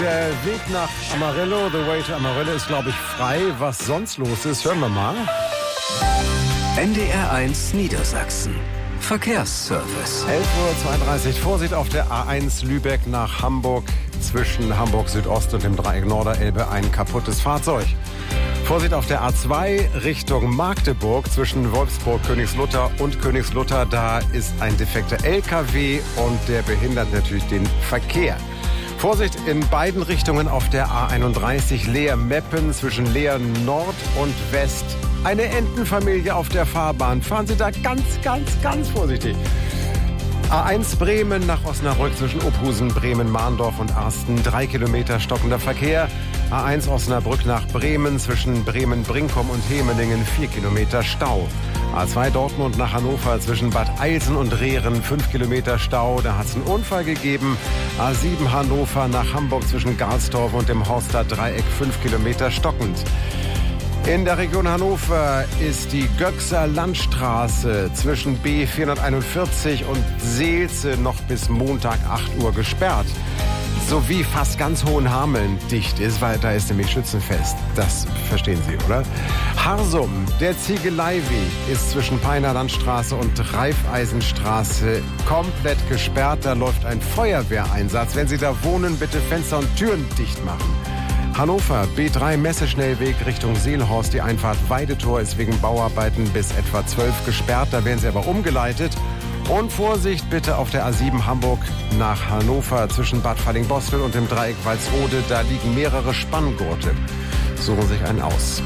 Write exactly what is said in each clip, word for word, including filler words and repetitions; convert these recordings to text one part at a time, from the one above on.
Der Weg nach Amarillo, the way to Amarillo, ist, glaube ich, frei. Was sonst los ist, hören wir mal. N D R eins Niedersachsen. Verkehrsservice. elf Uhr zweiunddreißig. Vorsicht auf der A eins Lübeck nach Hamburg. Zwischen Hamburg Südost und dem Dreieck Norderelbe ein kaputtes Fahrzeug. Vorsicht auf der A zwei Richtung Magdeburg zwischen Wolfsburg, Königslutter und Königslutter. Da ist ein defekter L K W und der behindert natürlich den Verkehr. Vorsicht in beiden Richtungen auf der A einunddreißig Leer-Meppen zwischen Leer Nord und West. Eine Entenfamilie auf der Fahrbahn. Fahren Sie da ganz, ganz, ganz vorsichtig. A eins Bremen nach Osnabrück zwischen Ophusen, Bremen, Mahndorf und Arsten. Drei Kilometer stockender Verkehr. A eins Osnabrück nach Bremen zwischen Bremen-Brinkum und Hemelingen. Vier Kilometer Stau. A zwei Dortmund nach Hannover zwischen Bad Eilsen und Rehren. Fünf Kilometer Stau. Da hat es einen Unfall gegeben. A sieben Hannover nach Hamburg zwischen Garlstorf und dem Horster Dreieck. Fünf Kilometer stockend. In der Region Hannover ist die Göxer Landstraße zwischen B vierhunderteinundvierzig und Seelze noch bis Montag acht Uhr gesperrt. Sowie fast ganz Hohenhameln dicht ist, weil da ist nämlich Schützenfest. Das verstehen Sie, oder? Harsum, der Ziegeleiweg, ist zwischen Peiner Landstraße und Reifeisenstraße komplett gesperrt. Da läuft ein Feuerwehreinsatz. Wenn Sie da wohnen, bitte Fenster und Türen dicht machen. Hannover, B drei Messeschnellweg Richtung Seelhorst. Die Einfahrt Weidetor ist wegen Bauarbeiten bis etwa zwölf gesperrt. Da werden Sie aber umgeleitet. Und Vorsicht bitte auf der A sieben Hamburg nach Hannover zwischen Bad Fallingbostel und dem Dreieck Walsrode. Da liegen mehrere Spanngurte. Suchen sich einen aus.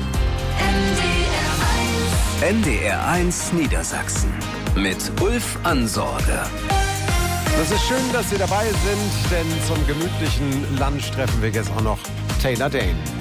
N D R eins Niedersachsen mit Ulf Ansorge. Das ist schön, dass Sie dabei sind, denn zum gemütlichen Lunch treffen wir jetzt auch noch Taylor Dayne.